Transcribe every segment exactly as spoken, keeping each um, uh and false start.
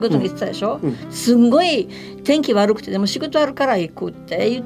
ことに言ってたでしょ、 うん、 すんごい天気悪くてでも仕事あるから行くって言って、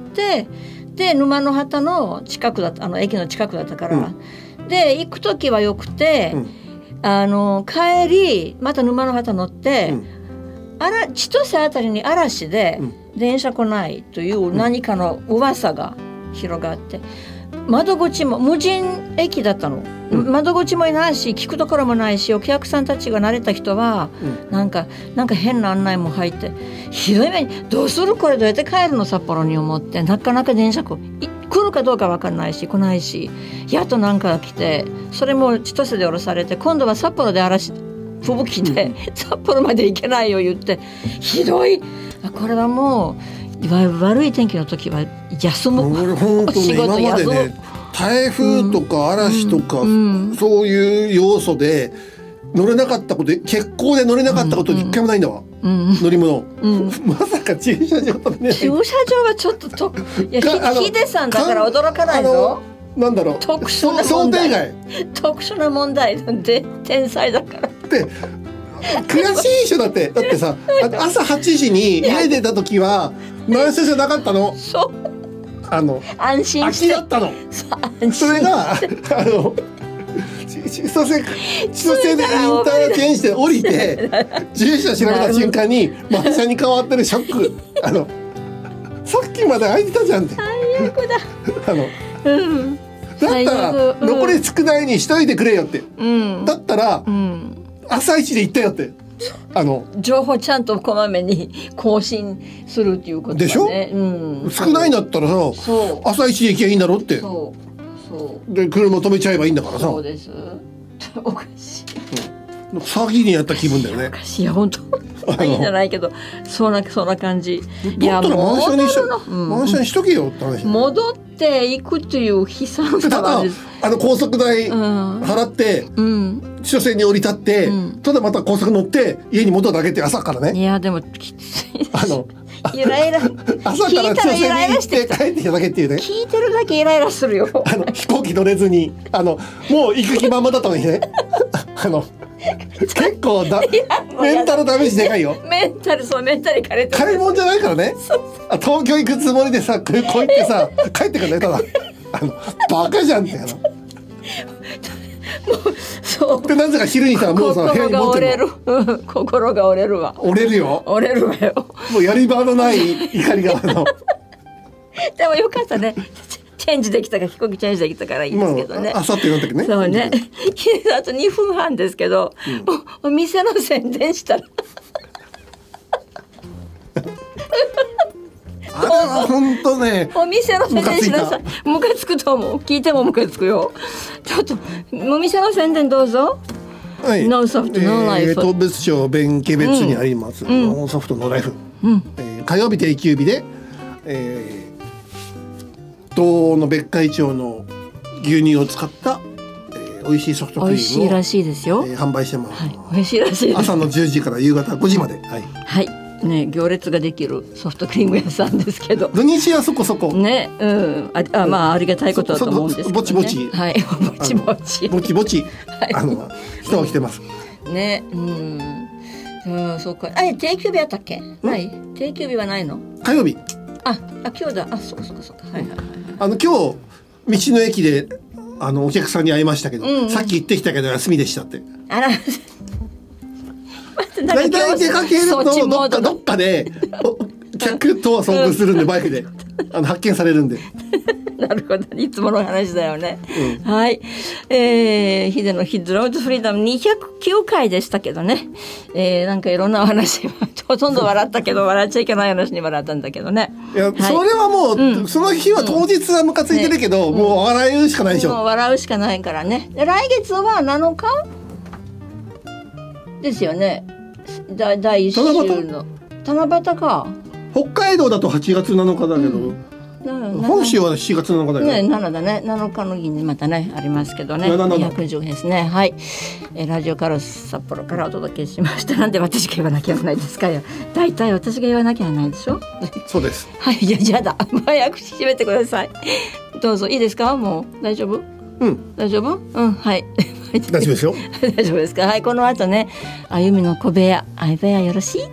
で沼の畑の近くだった、あの駅の近くだったから、うん、で行く時はよくて、うん、あの帰りまた沼の畑乗って、うん、あら千歳あたりに嵐で電車来ないという何かの噂が広がって、窓口も無人駅だったの、うん、窓口もいないし聞くところもないし、お客さんたちが慣れた人は、うん、なんかなんか変な案内も入って、ひどい目にどうするこれどうやって帰るの札幌に思って、なかなか電車来るかどうか分かんないし来ないし、やっとなんか来て、それも千歳で降ろされて、今度は札幌で嵐吹雪で、うん、札幌まで行けないよ言って、ひどい、これはもういわゆる悪い天気の時は休む、 俺本当ね、 仕事今までね、台風とか嵐とか、うんうん、そういう要素で乗れなかったこと、欠航で乗れなかったこと一回もないんだわ、うんうん、乗り物、うん、まさか駐車場とね、 駐車場はちょっとといやヒデさんだから驚かないぞ。 なんだろう、 特殊な問題、特殊な問題で天才だからで悔しいでしょ。だってだってさ、朝はちじに家出た時は内緒じゃなかったの。 そう、 あの安心して空きだったの。 そ, それがあの千歳千歳でインターチェンジで降りて住所調べた瞬間に満車に変わってるショック。あのさっきまで空いてたじゃんって。 最悪だあの、うん、だったら、うん、残り少ないにしといてくれよって、うん、だったら、うん、朝一で行ったよって、あの情報ちゃんとこまめに更新するっていうことだね。 でしょ、 うん、 少ないんだったらさ、朝一で行きゃいいんだろって。 そうそうで車止めちゃえばいいんだからさ。 そうです。おかしい、 うん、詐欺にやった気分だよね。 おかしい、いや本当いいんじゃないけど、そんなそんな感じ。 いや、だったら満車にし、うん、満車にしとけよって話。 戻っていくという悲惨さはです。 あの高速代払って、うん、千歳に降り立って、うん、ただまた高速乗って家に戻るだけって朝からね。 いやでもきつい。 あのイライラ朝から千歳に行って帰ってきただけっていうね。 聞いてるだけイライラするよ。 あの飛行機乗れずに、あのもう行く気満々だったのにね。あの結構だメンタルダメージでかいよ。 メンタル、そう、メンタル枯れてる。 買い物じゃないからね。あ、東京行くつもりでさ、空港行ってさ帰ってくるね。ただあのバカじゃんってあのもうそうで、なぜか昼にさ、もうさ、部屋に持ってるの。 うん、心が折れるわ。 折れるよ。 折れるわよ。 もうやり場のない怒りがあのでもよかったね。チェンジできたから、飛行機チェンジできたからいいですけどね。 あさっての時ね。 そうね。あとにふんはんですけど、うん、お, お店の宣伝したらあれは本当ね。 お店の宣伝しなさい。ムカつくと思う。聞いてもムカつくよ。ちょっとお店の宣伝どうぞ。 はい、 ノーソフトノーライフ。 当別町弁家別にあります、うん、ノーソフトノーライフ、うんえー、火曜日定休日で、えー、東の別海町の牛乳を使った、えー、美味しいソフトクリームを美味しいらしいですよ、 えー、販売してます、 はい、美味しいらしいです。 朝のじゅうじから夕方ごじまで、はい、 はいね、行列ができるソフトクリーム屋さんですけど、 土日はそこそこね、うん、ああまあありがたいことだと思うんですけど、ね、 ぼちぼち、 はい、ぼちぼちぼちぼち、はい、あの人は来てますね、うん、うん、そうか。あ、定休日あったっけ？ない？定休日はないの？ 火曜日。 あ、あ今日だ。あ、そうかそうかそうか。はいはいはい。 あの今日道の駅であのお客さんに会いましたけど、うんうん、さっき行ってきたけど休みでしたって。あら。大体出かけるとどっかどっかで客と遭遇するんで、バイクであの発見されるんで。 なるほど、いつもの話だよね、うん、はい、えー、ヒデのヒッズロードフリーダムにひゃくきゅうかいでしたけどね、えー、なんかいろんなお話ほとんど笑ったけど笑っちゃいけない話に笑ったんだけどね。 いや、はい、それはもう、うん、その日は当日はムカついてるけど、うんね、もう笑うしかないでしょ、 もう笑うしかないからね。で来月はなのかですよね。だ第一週の七夕か。北海道だとはちがつなのかだけど、うん、本州はしちがつなのかだけどね、なのだね、なのかの日にまたねありますけどね、にひゃくじゅうですね。はい、えラジオカロス札幌からお届けしました。なんで私が言わなきゃいけないですかよ。大体私が言わなきゃいけないでしょ。 そうです。 はい、いやじゃだ早く閉めてください。どうぞ。いいですか。もう大丈夫。 うん、 大丈夫。うん、はい大丈夫ですよ。 大丈夫ですか。はい、この後ね、あゆみの小部屋、相部屋よろしい。